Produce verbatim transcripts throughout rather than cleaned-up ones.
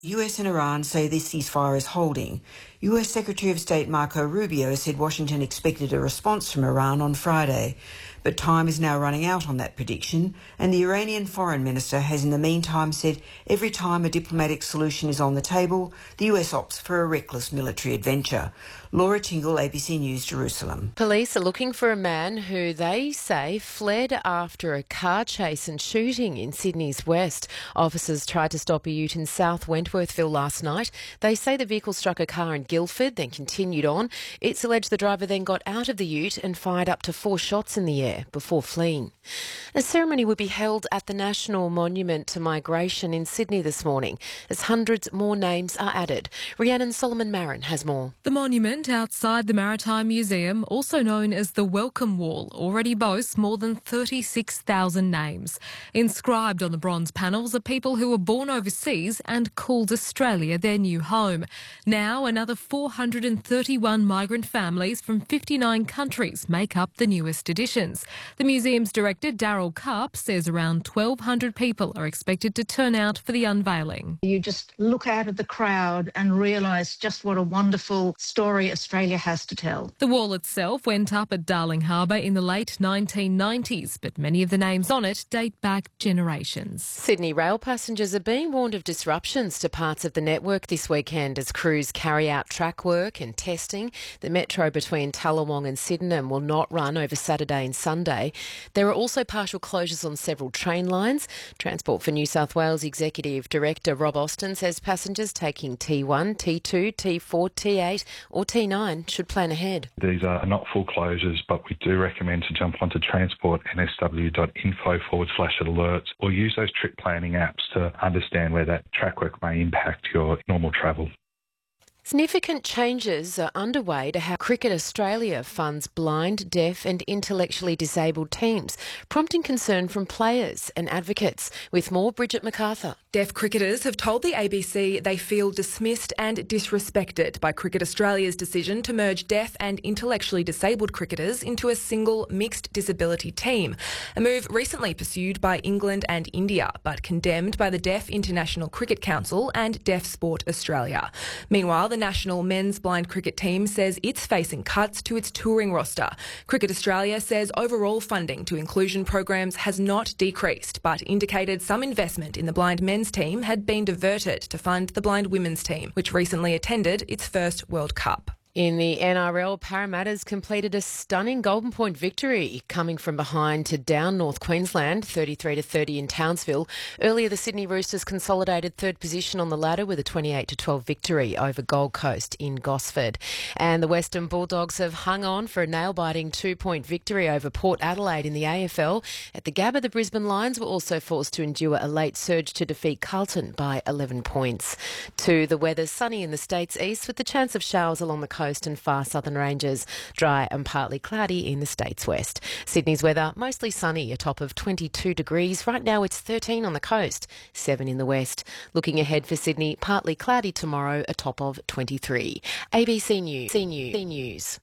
U S and Iran say this ceasefire is holding. U S Secretary of State Marco Rubio said Washington expected a response from Iran on Friday. But time is now running out on that prediction, and the Iranian foreign minister has in the meantime said every time a diplomatic solution is on the table, the U S opts for a reckless military adventure. Laura Tingle, A B C News, Jerusalem. Police are looking for a man who they say fled after a car chase and shooting in Sydney's west. Officers tried to stop a ute in South Wentworthville last night. They say the vehicle struck a car in Guildford, then continued on. It's alleged the driver then got out of the ute and fired up to four shots in the air before fleeing. A ceremony will be held at the National Monument to Migration in Sydney this morning as hundreds more names are added. Rhiannon Solomon-Marin has more. The monument outside the Maritime Museum, also known as the Welcome Wall, already boasts more than thirty-six thousand names. Inscribed on the bronze panels are people who were born overseas and called Australia their new home. Now another four hundred thirty-one migrant families from fifty-nine countries make up the newest additions. The museum's director, Daryl Karp, says around twelve hundred people are expected to turn out for the unveiling. You just look out at the crowd and realise just what a wonderful story Australia has to tell. The wall itself went up at Darling Harbour in the late nineteen nineties, but many of the names on it date back generations. Sydney rail passengers are being warned of disruptions to parts of the network this weekend as crews carry out track work and testing. The metro between Tallawong and Sydenham will not run over Saturday and Sunday. There are also partial closures on several train lines. Transport for New South Wales Executive Director Rob Austin says passengers taking T one, T two, T four, T eight or T nine should plan ahead. These are not full closures, but we do recommend to jump onto transport n s w dot info forward slash alerts or use those trip planning apps to understand where that track work may impact your normal travel. Significant changes are underway to how Cricket Australia funds blind, deaf and intellectually disabled teams, prompting concern from players and advocates. With more, Bridget MacArthur. Deaf cricketers have told the A B C they feel dismissed and disrespected by Cricket Australia's decision to merge deaf and intellectually disabled cricketers into a single mixed disability team, a move recently pursued by England and India, but condemned by the Deaf International Cricket Council and Deaf Sport Australia. Meanwhile, the national men's blind cricket team says it's facing cuts to its touring roster. Cricket Australia says overall funding to inclusion programs has not decreased, but indicated some investment in the blind men's team had been diverted to fund the blind women's team, which recently attended its first World Cup. In the N R L, Parramatta's completed a stunning Golden Point victory, coming from behind to down North Queensland, thirty-three to thirty in Townsville. Earlier, the Sydney Roosters consolidated third position on the ladder with a twenty-eight to twelve victory over Gold Coast in Gosford. And the Western Bulldogs have hung on for a nail-biting two-point victory over Port Adelaide in the A F L. At the Gabba, the Brisbane Lions were also forced to endure a late surge to defeat Carlton by eleven points. To the weather, sunny in the states east with the chance of showers along the coast coast and far southern ranges, dry and partly cloudy in the states west. Sydney's weather, mostly sunny, a top of twenty-two degrees. Right now it's thirteen on the coast, seven in the west. Looking ahead for Sydney, partly cloudy tomorrow, a top of twenty-three. A B C News. C News. C News.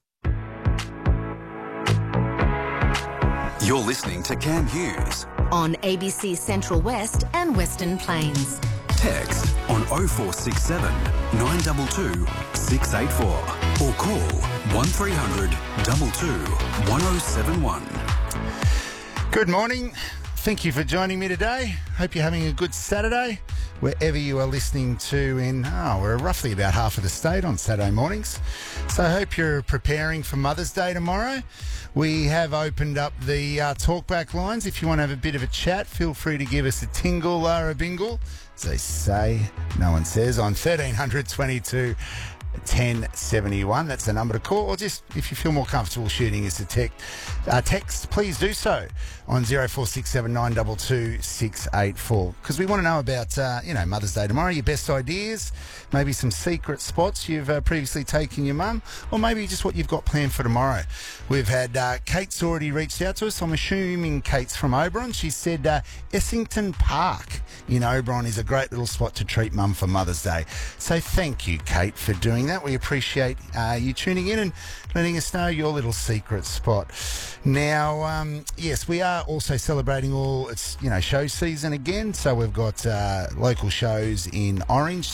You're listening to Cam Hughes on A B C Central West and Western Plains. Text on oh four six seven, nine two two, six eight four or call one three hundred, two two, one oh seven one. Good morning. Thank you for joining me today. Hope you're having a good Saturday, wherever you are listening to in, oh, we're roughly about half of the state on Saturday mornings. So I hope you're preparing for Mother's Day tomorrow. We have opened up the uh, talkback lines. If you want to have a bit of a chat, feel free to give us a tingle or a bingle. As they say, no one says, on thirteen hundred twenty-two ten seventy-one. That's the number to call. Or just, if you feel more comfortable shooting us a text, uh, text, please do so on oh four six seven, nine two two, six eight four. Because we want to know about, uh, you know, Mother's Day tomorrow, your best ideas, maybe some secret spots you've uh, previously taken your mum, or maybe just what you've got planned for tomorrow. We've had, uh, Kate's already reached out to us. I'm assuming Kate's from Oberon. She said uh, Essington Park in Oberon is a great little spot to treat mum for Mother's Day. So thank you, Kate, for doing that. We appreciate uh, you tuning in and letting us know your little secret spot. Now, um, yes, we are also celebrating all, it's, you know, show season again. So we've got uh, local shows in Orange